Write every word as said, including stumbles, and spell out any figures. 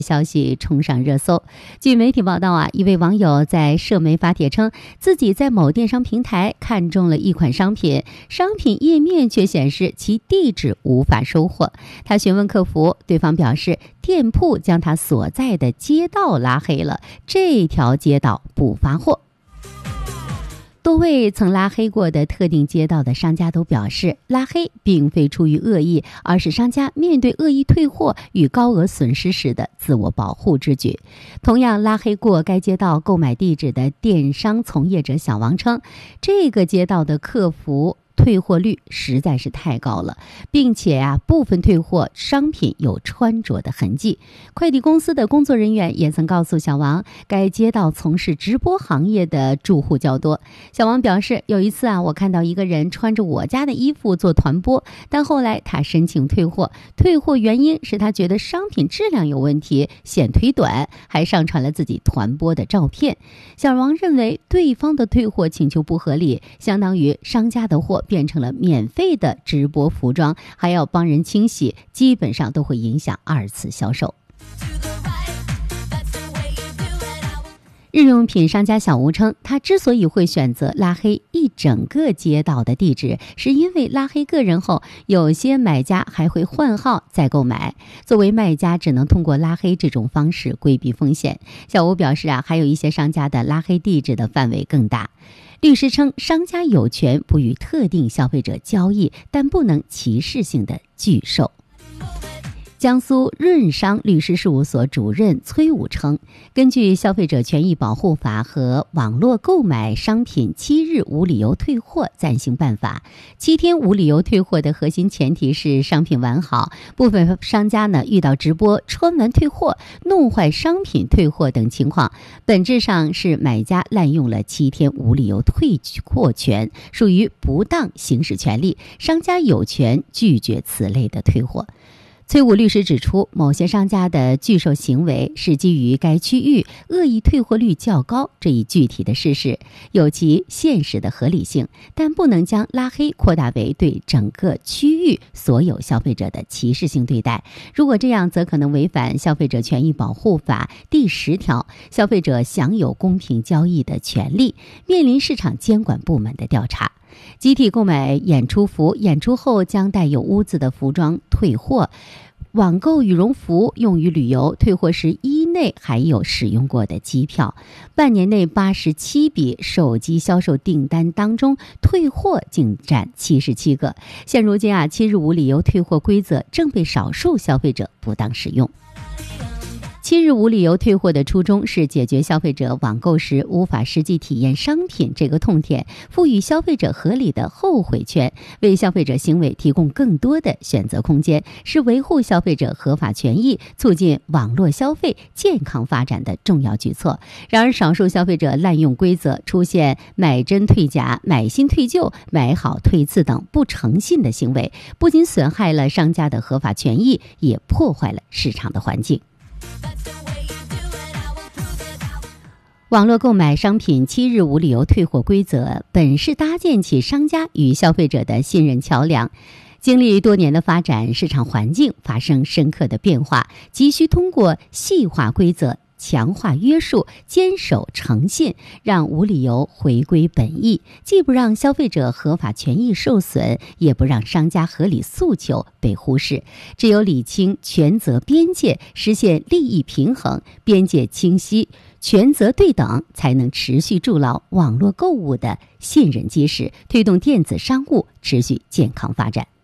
消息冲上热搜。据媒体报道啊，一位网友在社媒发帖称，自己在某电商平台看中了一款商品，商品页面却显示其地址无法收货。他询问客服，对方表示店铺将他所在的街道拉黑了，这条街道不发货。多位曾拉黑过的特定街道的商家都表示，拉黑并非出于恶意，而是商家面对恶意退货与高额损失时的自我保护之举。同样拉黑过该街道购买地址的电商从业者小王称，这个街道的客服退货率实在是太高了，并且啊，部分退货商品有穿着的痕迹。快递公司的工作人员也曾告诉小王，该街道从事直播行业的住户较多。小王表示，有一次啊，我看到一个人穿着我家的衣服做团播，但后来他申请退货，退货原因是他觉得商品质量有问题，显腿短，还上传了自己团播的照片。小王认为对方的退货请求不合理，相当于商家的货变成了免费的直播服装，还要帮人清洗，基本上都会影响二次销售。日用品商家小吴称，他之所以会选择拉黑一整个街道的地址，是因为拉黑个人后，有些买家还会换号再购买。作为卖家，只能通过拉黑这种方式规避风险。小吴表示啊，还有一些商家的拉黑地址的范围更大。律师称，商家有权不与特定消费者交易，但不能歧视性的拒售。江苏润商律师事务所主任崔武称，根据《消费者权益保护法》和《网络购买商品七日无理由退货暂行办法》，七天无理由退货的核心前提是商品完好。部分商家呢遇到直播穿完退货、弄坏商品退货等情况，本质上是买家滥用了七天无理由退货权，属于不当行使权利，商家有权拒绝此类的退货。崔武律师指出，某些商家的拒售行为是基于该区域恶意退货率较高这一具体的事实，有其现实的合理性，但不能将拉黑扩大为对整个区域所有消费者的歧视性对待。如果这样，则可能违反《消费者权益保护法》第十条，消费者享有公平交易的权利，面临市场监管部门的调查。集体购买演出服，演出后将带有污渍的服装退货；网购羽绒服用于旅游，退货时衣内还有使用过的机票。半年内八十七笔手机销售订单当中，退货竟占七十七个。现如今啊，七日无理由退货规则正被少数消费者不当使用。七日无理由退货的初衷是解决消费者网购时无法实际体验商品这个痛点，赋予消费者合理的后悔权，为消费者行为提供更多的选择空间，是维护消费者合法权益、促进网络消费健康发展的重要举措。然而，少数消费者滥用规则，出现买真退假、买新退旧、买好退次等不诚信的行为，不仅损害了商家的合法权益，也破坏了市场的环境。网络购买商品七日无理由退货规则本是搭建起商家与消费者的信任桥梁，经历多年的发展，市场环境发生深刻的变化，急需通过细化规则、强化约束、坚守诚信，让无理由回归本意，既不让消费者合法权益受损，也不让商家合理诉求被忽视。只有理清权责边界，实现利益平衡，边界清晰，权责对等，才能持续筑牢网络购物的信任基石，推动电子商务持续健康发展。